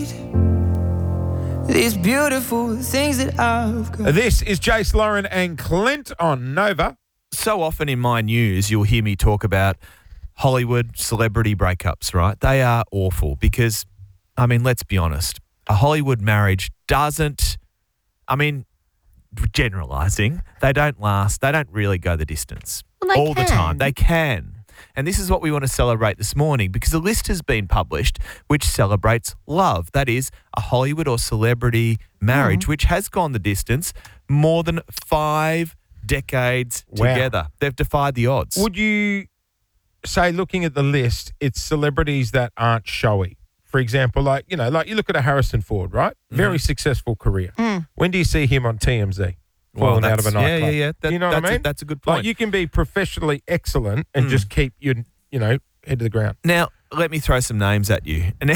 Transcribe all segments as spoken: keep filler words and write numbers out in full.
These beautiful things that I've got. This is Jace, Lauren and Clint on Nova. So often in my news, you'll hear me talk about Hollywood celebrity breakups, right? They are awful because, I mean, let's be honest. A Hollywood marriage doesn't, I mean, generalising, they don't last. They don't really go the distance Well, they all the time. can. They can. And this is what we want to celebrate this morning because a list has been published which celebrates love. That is a Hollywood or celebrity marriage which has gone the distance more than five decades Wow. together. They've defied the odds. Would you say, looking at the list, it's celebrities that aren't showy? For example, like, you know, like you look at a Harrison Ford, right? Very successful career. When do you see him on T M Z? Falling out of a that's- nightclub. Yeah, yeah, yeah. That- you know what that's I a- mean? that's a good point. Like, you can be professionally excellent and just keep your, you know, head to the ground. Now, let me throw some names at you. And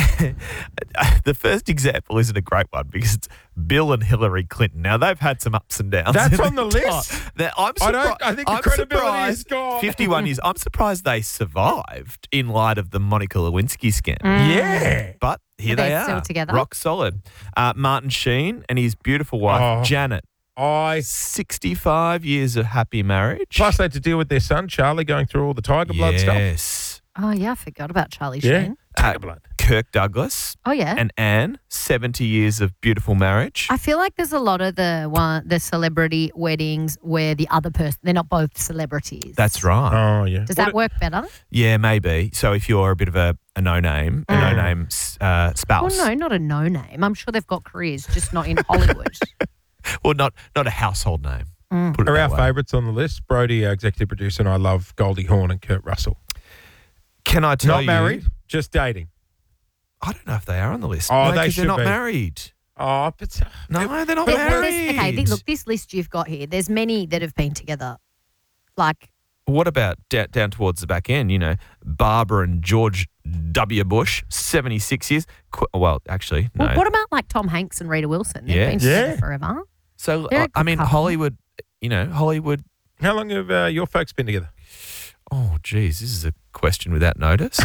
the first example isn't a great one because it's Bill and Hillary Clinton. Now, they've had some ups and downs. That's in on the their list? time. Now, I'm I don't- surprised. I think the I'm credibility is surprised- gone. fifty-one years. I'm surprised they survived in light of the Monica Lewinsky scandal. Yeah. But here Are they they are. still together? Rock solid. Uh, Martin Sheen and his beautiful wife, Oh. Janet. I sixty-five years of happy marriage. Plus, they had to deal with their son, Charlie, going through all the tiger blood stuff. Yes. Oh, yeah, I forgot about Charlie Yeah. Sheen. Tiger Uh, blood. Kirk Douglas Oh, yeah. and Anne, seventy years of beautiful marriage. I feel like there's a lot of the one the celebrity weddings where the other person, they're not both celebrities. That's right. Oh, yeah. Does What that work better? Yeah, maybe. So if you're a bit of a, a no-name, a no-name uh, spouse. Well, no, not a no-name. I'm sure they've got careers, just not in Hollywood. Well, not not a household name. Mm. Put it Are that our way. favourites on the list? Brody, our executive producer, and I love Goldie Hawn and Kurt Russell. Can I tell Not you? married, just dating. I don't know if they are on the list. Oh, no, they 'cause should they're not be. married. Oh, but No, they're not There- there's- married. okay, th- look, this list you've got here, there's many that have been together. Like, What about da- down towards the back end? You know, Barbara and George W. Bush, seventy-six years. Qu- Well, actually, no. well, what about like Tom Hanks and Rita Wilson? They've Yes. been together Yeah. forever. so, They're a I- I good mean, couple. Hollywood, you know, Hollywood. how long have uh, your folks been together? Oh, geez, this is a question without notice.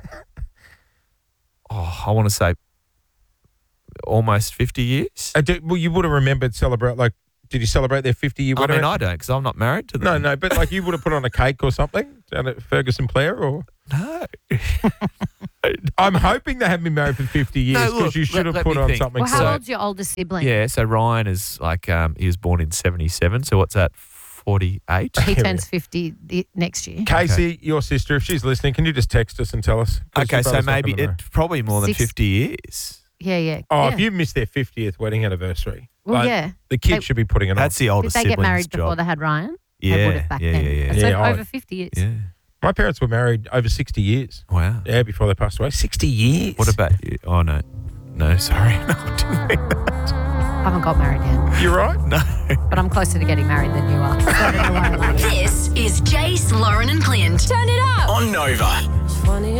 oh, I want to say almost fifty years. Uh, do, well, you would have remembered celebrate, like, did you celebrate their fifty-year I wedding? mean, I don't because I'm not married to them. No, no, but like you would have put on a cake or something down at Ferguson Player, or No. I'm hoping they haven't been married for fifty years No, because look, you should let- have let put me on think. something. Well, how so- old's your oldest sibling? Yeah, so Ryan is like, um, he was born in seventy-seven. So what's that, forty-eight? He Yeah, turns fifty the, next year. Casey, your sister, if she's listening, can you just text us and tell us? 'Cause Okay, your so brother's not maybe gonna know. it's probably more than Six- fifty years. Yeah, yeah. Oh, yeah. if you missed their fiftieth wedding anniversary, Well, like, yeah. the kids They- should be putting it That's the Did oldest they get sibling's married before job. they had Ryan? Yeah, They would have back yeah, then. yeah, yeah, So yeah. over fifty years. Yeah. on. My parents were married over sixty years. Wow. Yeah, before they passed away. sixty years. What about you? Oh, no. No, sorry. No, I didn't mean that. I haven't got married yet, You're right. No. but I'm closer to getting married than you are. So I don't know why I like it. This is Jace, Lauren and Clint. Turn it up. On Nova.